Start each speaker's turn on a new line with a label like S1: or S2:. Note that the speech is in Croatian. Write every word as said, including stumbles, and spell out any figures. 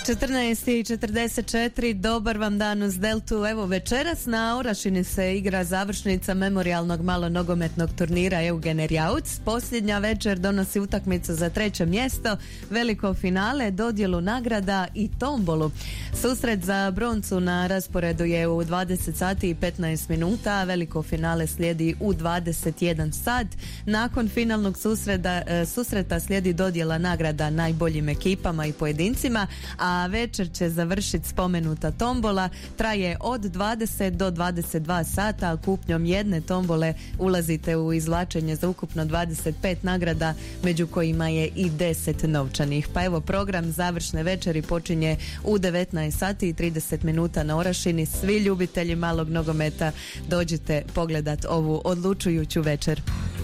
S1: četrnaest i četrdeset četiri, dobar vam dan uz Deltu. Evo, večeras na Orašini se igra završnica memorijalnog malonogometnog turnira Eugen Jauc. Posljednja večer donosi utakmicu za treće mjesto, veliko finale, dodjelu nagrada i tombolu. Susret za broncu na rasporedu je u dvadeset sati i petnaest minuta, veliko finale slijedi u dvadeset jedan sat. Nakon finalnog susreta, susreta slijedi dodjela nagrada najboljim ekipama i pojedincima, a večer će završiti spomenuta tombola. Traje od dvadeset do dvadeset dva sata, a kupnjom jedne tombole ulazite u izvlačenje za ukupno dvadeset pet nagrada, među kojima je i deset novčanih. Pa evo, program završne večeri počinje u devetnaest sati i trideset minuta na Orašini. Svi ljubitelji malog nogometa, dođite pogledat ovu odlučujuću večer.